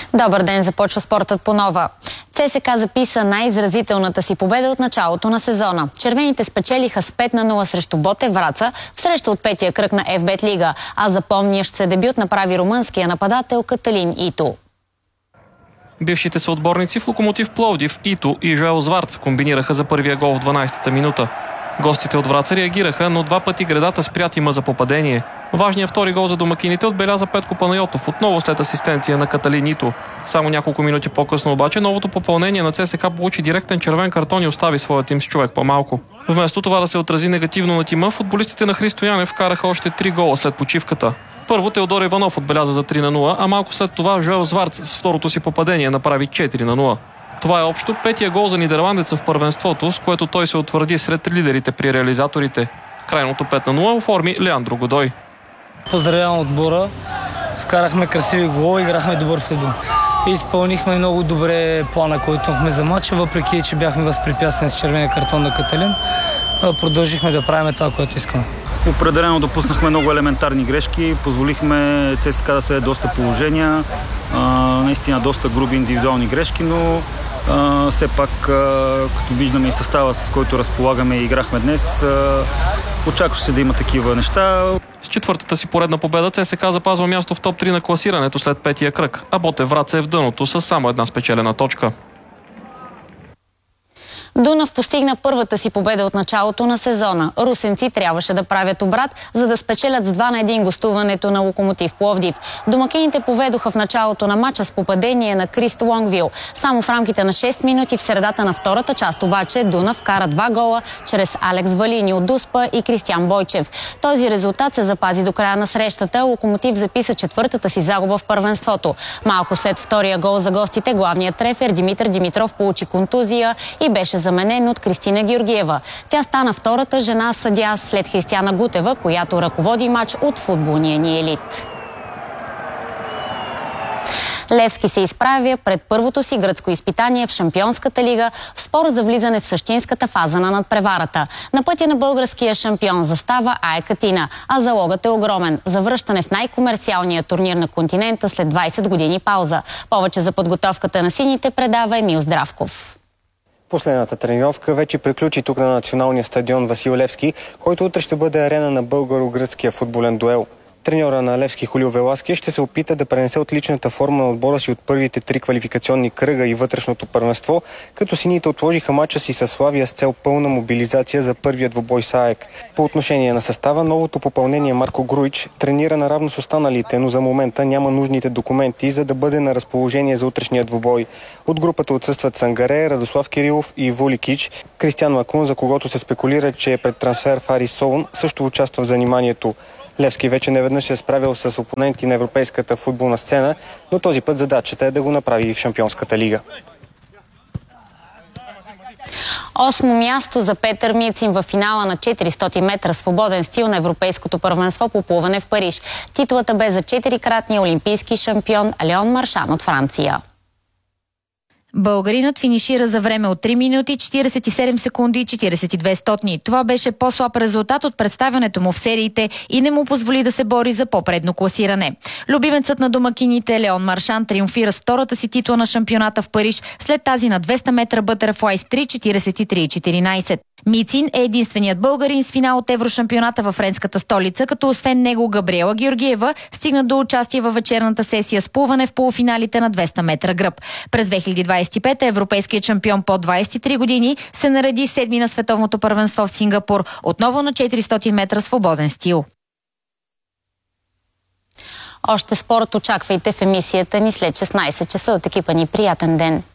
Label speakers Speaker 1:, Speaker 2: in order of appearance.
Speaker 1: Добър ден, започва спортът по нова. ЦСКА записа най-изразителната си победа от началото на сезона. Червените спечелиха с 5-0 срещу Ботев Враца в среща от петия кръг на ФБ Лига, а запомнящ се дебют направи румънския нападател Каталин Ито.
Speaker 2: Бившите съотборници в Локомотив Пловдив, Ито и Жоел Зварц комбинираха за първия гол в 12-та минута. Гостите от Враца реагираха, но два пъти гредата спря тима за попадение. Важният втори гол за домакините отбеляза Петко Панайотов, отново след асистенция на Каталин Ито. Само няколко минути по-късно обаче новото попълнение на ЦСКА получи директен червен картон и остави своя тим с човек по-малко. Вместо това да се отрази негативно на тима, футболистите на Христо Янев вкараха още 3 гола след почивката. Първо Теодор Иванов отбеляза за 3-0, а малко след това Жоел Зварц с второто си попадение направи 4-0. Това е общо петия гол за нидерландеца в първенството, с което той се утвърди сред лидерите при реализаторите. Крайното 5-0 оформи Леандро Годой.
Speaker 3: Поздравявам отбора. Вкарахме красиви голови, играхме добър футбол. Изпълнихме много добре плана, който имахме за матча, въпреки че бяхме възпрепятствани с червения картон на Каталин. Продължихме да правим това, което искаме.
Speaker 4: Определено допуснахме много елементарни грешки, позволихме ЦСКА да се доста положения, наистина доста груби индивидуални грешки, но все пак, като виждаме и състава, с който разполагаме и играхме днес, очакваше се да има такива неща.
Speaker 2: С четвъртата си поредна победа ЦСКА запазва място в топ 3 на класирането след петия кръг, а Ботев Враца е в дъното с само една спечелена точка.
Speaker 1: Дунав постигна първата си победа от началото на сезона. Русенци трябваше да правят обрат, за да спечелят с 2-1 гостуването на Локомотив Пловдив. Домакините поведоха в началото на матча с попадение на Крист Лонгвил. Само в рамките на 6 минути в средата на втората част обаче Дунав вкара 2 гола чрез Алекс Валини от Дуспа и Кристиян Бойчев. Този резултат се запази до края на срещата. Локомотив записа четвъртата си загуба в първенството. Малко след втория гол за гостите главният трефер Димитър Димитров получи контузия и беше заменен от Кристина Георгиева. Тя стана втората жена съдия след Християна Гутева, която ръководи матч от футболния ни елит. Левски се изправя пред първото си гръцко изпитание в Шампионската лига в спор за влизане в същинската фаза на надпреварата. На пътя на българския шампион застава АЕК Атина, а залогът е огромен – за връщане в най-комерциалния турнир на континента след 20 години пауза. Повече за подготовката на сините предава Емил Здравков.
Speaker 5: Последната тренировка вече приключи тук на националния стадион Васил Левски, който утре ще бъде арена на българо-гръцкия футболен дуел. Треньора на Левски Хулио Велаския ще се опита да пренесе отличната форма на отбора си от първите 3 квалификационни кръга и вътрешното първенство, като сините отложиха мача си със Славия с цел пълна мобилизация за първия двубой с АЕК. По отношение на състава, новото попълнение Марко Груич тренира наравно с останалите, но за момента няма нужните документи, за да бъде на разположение за утрешния двубой. От групата отсъстват Сангаре, Радослав Кирилов и Вуликич. Кристиан Макун, за когото се спекулира, че е пред трансфер в Арис Солун, също участва в заниманието. Левски вече неведнъж се е справил с опоненти на европейската футболна сцена, но този път задачата е да го направи и в Шампионската лига.
Speaker 1: 8 място за Петър Мицин в финала на 400 метра свободен стил на Европейското първенство по плуване в Париж. Титулата бе за 4-кратния олимпийски шампион Леон Маршан от Франция.
Speaker 6: Българинът финишира за време от 3 минути, 47 секунди и 42 стотни. Това беше по-слаб резултат от представянето му в сериите и не му позволи да се бори за по-предно класиране. Любимецът на домакините Леон Маршан триумфира с втората си титла на шампионата в Париж след тази на 200 метра бътерфлай с 3:43,14. Мицин е единственият българин с финал от еврошампионата във френската столица, като освен него Габриела Георгиева стигна до участие във вечерната сесия с плуване в полуфиналите на 200 метра гръб. През 2025 европейският шампион по 23 години се нареди седми на световното първенство в Сингапур, отново на 400 метра свободен стил.
Speaker 1: Още спорт очаквайте в емисията ни след 16 часа. От екипа ни приятен ден!